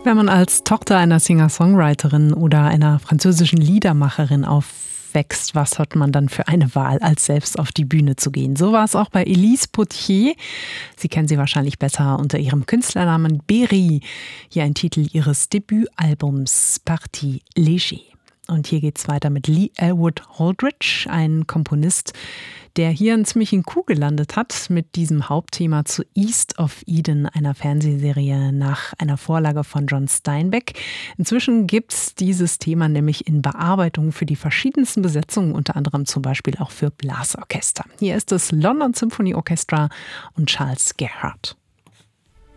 Wenn man als Tochter einer Singer-Songwriterin oder einer französischen Liedermacherin aufwächst, was hat man dann für eine Wahl, als selbst auf die Bühne zu gehen? So war es auch bei Elise Potier. Sie kennen sie wahrscheinlich besser unter ihrem Künstlernamen Berry. Hier ein Titel ihres Debütalbums Partie Léger. Und hier geht's weiter mit Lee Elwood Holdridge, ein Komponist, der hier einen ziemlichen Coup gelandet hat mit diesem Hauptthema zu East of Eden, einer Fernsehserie nach einer Vorlage von John Steinbeck. Inzwischen gibt's dieses Thema nämlich in Bearbeitung für die verschiedensten Besetzungen, unter anderem zum Beispiel auch für Blasorchester. Hier ist das London Symphony Orchestra und Charles Gerhardt.